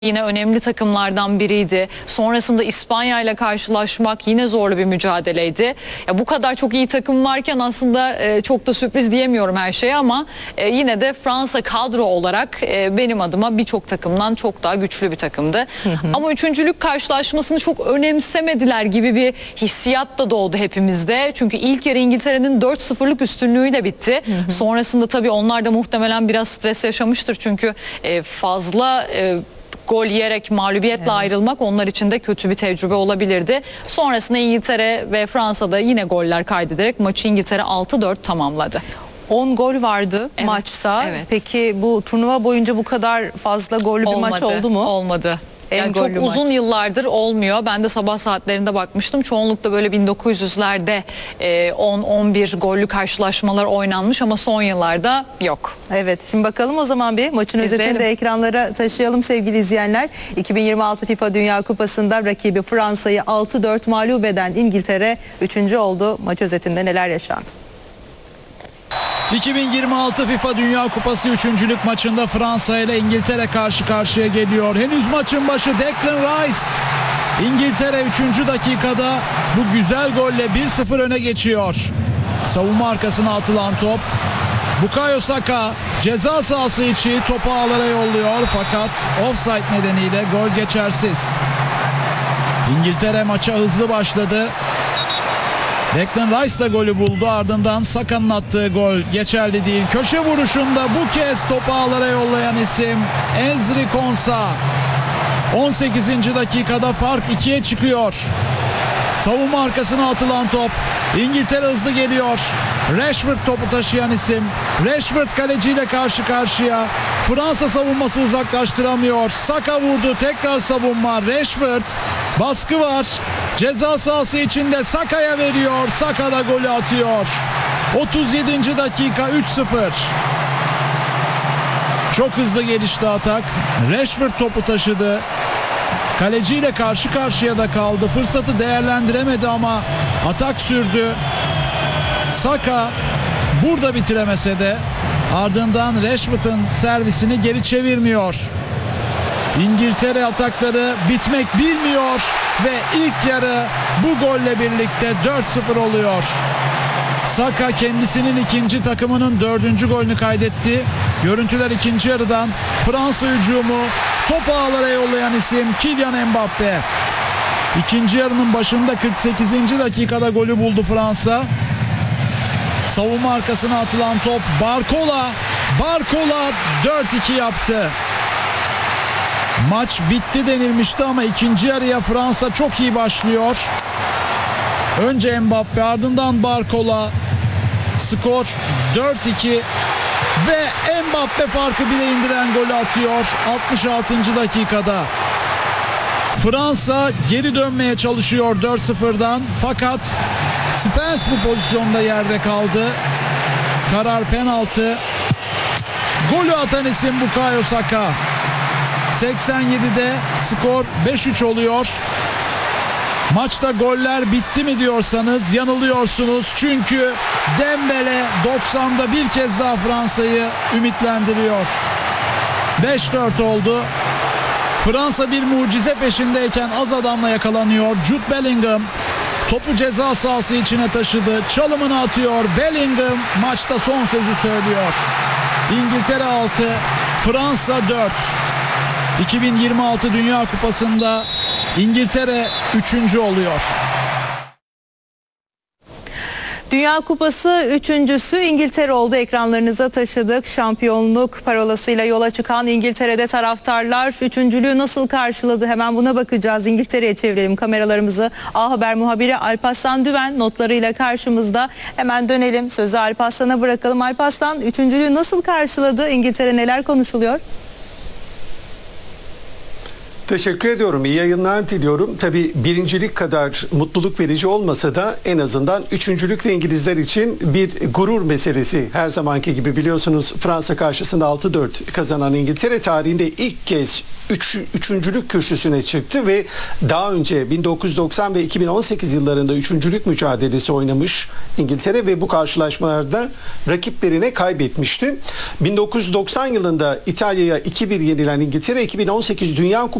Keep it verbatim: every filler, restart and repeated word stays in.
Yine önemli takımlardan biriydi. Sonrasında İspanya ile karşılaşmak yine zorlu bir mücadeleydi. Ya bu kadar çok iyi takım varken aslında e, çok da sürpriz diyemiyorum her şeye ama e, yine de Fransa kadro olarak e, benim adıma birçok takımdan çok daha güçlü bir takımdı. Hı hı. Ama üçüncülük karşılaşmasını çok önemsemediler gibi bir hissiyat da doğdu hepimizde. Çünkü ilk yarı İngiltere'nin dört sıfırlık üstünlüğüyle bitti. Hı hı. Sonrasında tabii onlar da muhtemelen biraz stres yaşamıştır. Çünkü e, fazla E, gol yiyerek mağlubiyetle evet. ayrılmak onlar için de kötü bir tecrübe olabilirdi. Sonrasında İngiltere ve Fransa'da yine goller kaydederek maçı İngiltere altı dört tamamladı. on gol vardı evet, maçta. Evet. Peki bu turnuva boyunca bu kadar fazla gollü bir maç oldu mu? Olmadı. Yani çok uzun maç. Yıllardır olmuyor. Ben de sabah saatlerinde bakmıştım. Çoğunlukla böyle bin dokuz yüzlerde on on bir gollü karşılaşmalar oynanmış ama son yıllarda yok. Evet, şimdi bakalım o zaman bir maçın İzleyelim. özetini de ekranlara taşıyalım sevgili izleyenler. iki bin yirmi altı FIFA Dünya Kupası'nda rakibi Fransa'yı altı dört mağlup eden İngiltere üçüncü oldu. Maç özetinde neler yaşandı? iki bin yirmi altı FIFA Dünya Kupası üçüncülük maçında Fransa ile İngiltere karşı karşıya geliyor. Henüz maçın başı Declan Rice. İngiltere üçüncü dakikada bu güzel golle bir sıfır öne geçiyor. Savunma arkasına atılan top. Bukayo Saka ceza sahası içi topu ağlara yolluyor fakat offside nedeniyle gol geçersiz. İngiltere maça hızlı başladı. Declan Rice da golü buldu, ardından Saka'nın attığı gol geçerli değil. Köşe vuruşunda bu kez topu ağlara yollayan isim Ezri Konsa. on sekizinci dakikada fark ikiye çıkıyor. Savunma arkasına atılan top. İngiltere hızlı geliyor. Rashford topu taşıyan isim. Rashford kaleciyle karşı karşıya. Fransa savunması uzaklaştıramıyor. Saka vurdu, tekrar savunma. Rashford, baskı var. Ceza sahası içinde Saka'ya veriyor. Saka da golü atıyor. otuz yedinci dakika üç sıfır. Çok hızlı gelişti atak. Rashford topu taşıdı. Kaleciyle karşı karşıya da kaldı. Fırsatı değerlendiremedi ama atak sürdü. Saka burada bitiremese de ardından Rashford'un servisini geri çevirmiyor. İngiltere atakları bitmek bilmiyor ve ilk yarı bu golle birlikte dört sıfır oluyor. Saka kendisinin ikinci, takımının dördüncü golünü kaydetti. Görüntüler ikinci yarıdan. Fransa hücumu, topu ağlara yollayan isim Kylian Mbappe. İkinci yarının başında kırk sekizinci dakikada golü buldu Fransa. Savunma arkasına atılan top Barcola. Barcola dört iki yaptı. Maç bitti denilmişti ama ikinci yarıya Fransa çok iyi başlıyor. Önce Mbappe, ardından Barcola. Skor dört iki ve Mbappe farkı bile indiren golü atıyor altmış altıncı dakikada. Fransa geri dönmeye çalışıyor dört sıfırdan fakat Spence bu pozisyonda yerde kaldı. Karar penaltı. Golü atan isim Bukayo Saka. seksen yedide skor beş üç oluyor. Maçta goller bitti mi diyorsanız yanılıyorsunuz. Çünkü Dembele doksanda bir kez daha Fransa'yı ümitlendiriyor. beş dört oldu. Fransa bir mucize peşindeyken az adamla yakalanıyor. Jude Bellingham topu ceza sahası içine taşıdı. Çalımını atıyor. Bellingham maçta son sözü söylüyor. İngiltere altı, Fransa dört. iki bin yirmi altı Dünya Kupası'nda İngiltere üçüncü oluyor. Dünya Kupası üçüncüsü İngiltere oldu. Ekranlarınıza taşıdık. Şampiyonluk parolasıyla yola çıkan İngiltere'de taraftarlar üçüncülüğü nasıl karşıladı? Hemen buna bakacağız. İngiltere'ye çevirelim kameralarımızı. A Haber muhabiri Alparslan Düven notlarıyla karşımızda. Hemen dönelim. Sözü Alparslan'a bırakalım. Alparslan, üçüncülüğü nasıl karşıladı? İngiltere neler konuşuluyor? Teşekkür ediyorum. İyi yayınlar diliyorum. Tabii birincilik kadar mutluluk verici olmasa da en azından üçüncülük de İngilizler için bir gurur meselesi. Her zamanki gibi biliyorsunuz Fransa karşısında altı dört kazanan İngiltere tarihinde ilk kez üç, üçüncülük kürsüsüne çıktı ve daha önce bin dokuz yüz doksan ve iki bin on sekiz yıllarında üçüncülük mücadelesi oynamış İngiltere ve bu karşılaşmalarda rakiplerine kaybetmişti. bin dokuz yüz doksan yılında İtalya'ya iki bir yenilen İngiltere iki bin on sekiz Dünya Kupası